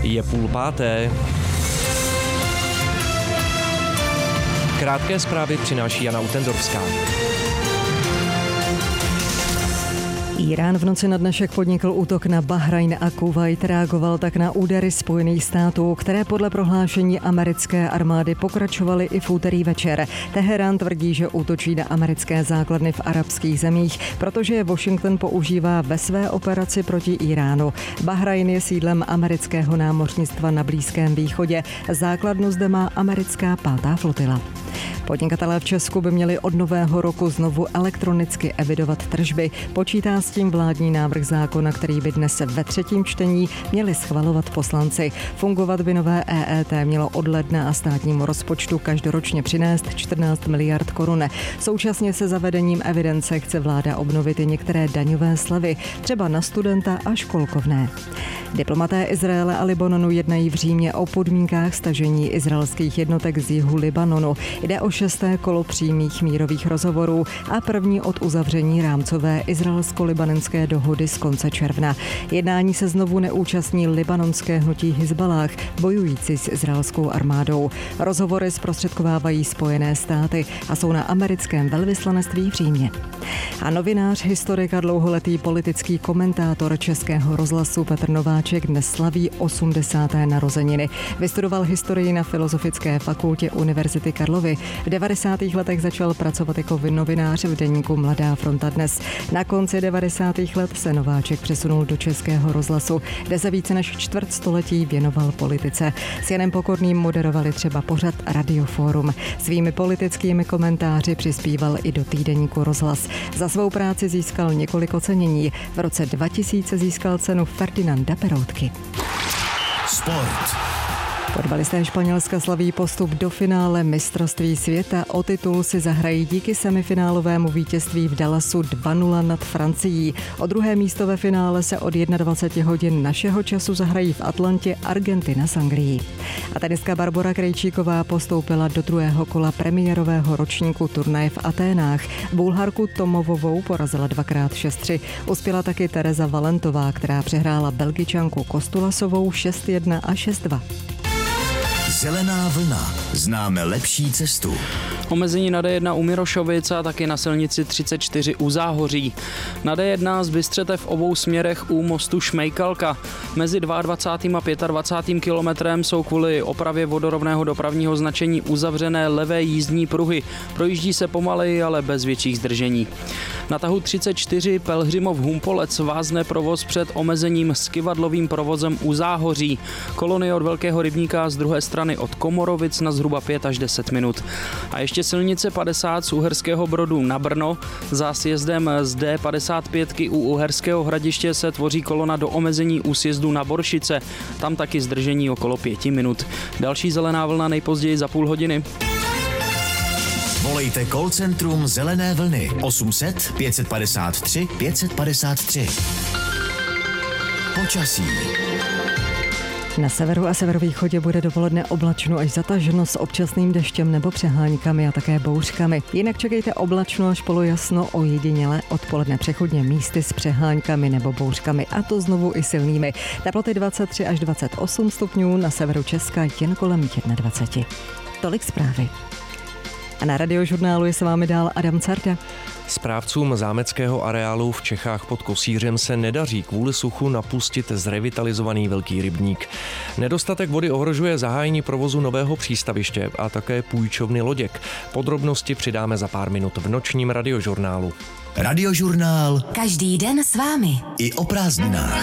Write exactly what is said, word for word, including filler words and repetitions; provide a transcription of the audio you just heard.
Je půl páté. Krátké zprávy přináší Jana Utendorská. Írán v noci na dnešek podnikl útok na Bahrajn a Kuvajt, reagoval tak na údery Spojených států, které podle prohlášení americké armády pokračovaly i v úterý večer. Teherán tvrdí, že útočí na americké základny v arabských zemích, protože je Washington používá ve své operaci proti Íránu. Bahrajn je sídlem amerického námořnictva na Blízkém východě. Základnu zde má americká pátá flotila. Podnikatelé v Česku by měli od nového roku znovu elektronicky evidovat tržby. Počítá s tím vládní návrh zákona, který by dnes ve třetím čtení měli schvalovat poslanci. Fungovat by nové E E T mělo od ledna a státnímu rozpočtu každoročně přinést čtrnáct miliard korun. Současně se zavedením evidence chce vláda obnovit i některé daňové slevy, třeba na studenta a školkovné. Diplomaté Izraele a Libanonu jednají v Římě o podmínkách stažení izraelských jednotek z jihu Libanonu. Jde o šesté kolo přímých mírových rozhovorů a první od uzavření rámcové izraelsko-libanonské dohody z konce června. Jednání se znovu neúčastní libanonské hnutí Hizbalách, bojující s izraelskou armádou. Rozhovory zprostředkovávají Spojené státy a jsou na americkém velvyslanectví v Římě. A novinář, historik a dlouholetý politický komentátor Českého rozhlasu Petr Nováček dnes slaví osmdesáté narozeniny. Vystudoval historii na Filozofické fakultě Univerzity Karlovy. V devadesátých letech začal pracovat jako novinář v deníku Mladá fronta Dnes. Na konci devadesátých let se Nováček přesunul do Českého rozhlasu, kde se více než čtvrt století věnoval politice. S Janem Pokorným moderovali třeba pořad Radioforum. Svými politickými komentáři přispíval i do týdeníku Rozhlas. Za svou práci získal několik ocenění. V roce dva tisíce získal cenu Ferdinanda Peroutky. Sport. Fotbalisté Španělska slaví postup do finále mistrovství světa. O titul si zahrají díky semifinálovému vítězství v Dallasu dva nula nad Francií. O druhé místo ve finále se od dvacet jedna hodin našeho času zahrají v Atlantě Argentina s Anglií. A tenistka Barbora Krejčíková postoupila do druhého kola premiérového ročníku turnaje v Aténách. Bulharku Tomovovou porazila dvakrát šest tři. Uspěla taky Tereza Valentová, která přehrála Belgičanku Kostulasovou šest jedna a šest dva. Zelená vlna. Známe lepší cestu. Omezení na D jedna u Mirošovic a taky na silnici třicet čtyři u Záhoří. Na D jedna zbystřete v obou směrech u mostu Šmejkalka. Mezi dvacátým druhým a dvacátým pátým kilometrem jsou kvůli opravě vodorovného dopravního značení uzavřené levé jízdní pruhy. Projíždí se pomaleji, ale bez větších zdržení. Na tahu třicet čtyři Pelhřimov Humpolec vázne provoz před omezením s kyvadlovým provozem u Záhoří. Kolony od Velkého rybníka z druhé strany od Komorovic na zhruba pět až deset minut. A ještě silnice padesát z Uherského Brodu na Brno. Za sjezdem z D padesát pět u Uherského Hradiště se tvoří kolona do omezení u sjezdu na Boršice. Tam taky zdržení okolo pěti minut. Další zelená vlna nejpozději za půl hodiny. Volejte call centrum Zelené vlny osm set pět padesát tři pět padesát tři. Počasí. Na severu a severovýchodě bude dopoledne oblačno až zataženo s občasným deštěm nebo přeháňkami a také bouřkami. Jinak čekejte oblačno až polojasno, ojediněle odpoledne přechodně místy s přeháňkami nebo bouřkami, a to znovu i silnými. Teploty dvacet tři až dvacet osm stupňů, na severu Česka jen kolem dvacet jedna. Tolik zprávy. A na Radiožurnálu je s vámi dál Adam Carta. Správcům zámeckého areálu v Čechách pod Kosířem se nedaří kvůli suchu napustit zrevitalizovaný Velký rybník. Nedostatek vody ohrožuje zahájení provozu nového přístaviště a také půjčovny loděk. Podrobnosti přidáme za pár minut v nočním Radiožurnálu. Radiožurnál. Každý den s vámi. I o prázdninách.